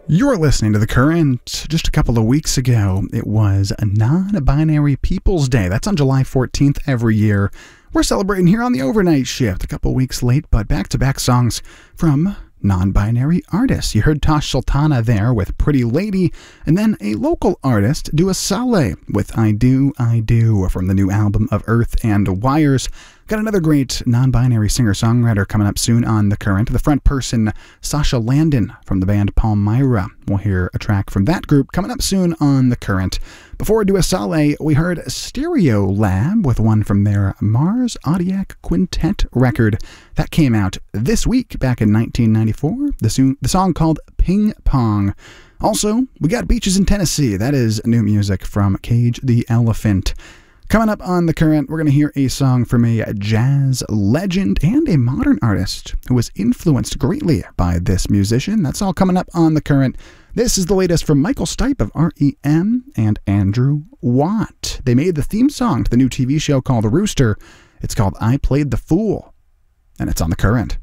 You're listening to The Current. Just a couple of weeks ago, it was a Non-Binary Peoples Day. That's on July 14th every year. We're celebrating here on the overnight shift, a couple weeks late, but back-to-back songs from non-binary artists. You heard Tash Sultana there with Pretty Lady, and then a local artist, Dua Saleh, with I Do, I Do, from the new album of Earth and Wires. Got another great non-binary singer-songwriter coming up soon on The Current. The front person, Sasha Landon from the band Palmyra. We'll hear a track from that group coming up soon on The Current. Before Dua Saleh, we heard Stereolab with one from their Mars Audiac Quintet record. That came out this week, back in 1994. The song called Ping Pong. Also, we got Beaches in Tennessee. That is new music from Cage the Elephant. Coming up on The Current, we're going to hear a song from a jazz legend and a modern artist who was influenced greatly by this musician. That's all coming up on The Current. This is the latest from Michael Stipe of REM and Andrew Watt. They made the theme song to the new TV show called The Rooster. It's called I Played the Fool, and it's on The Current.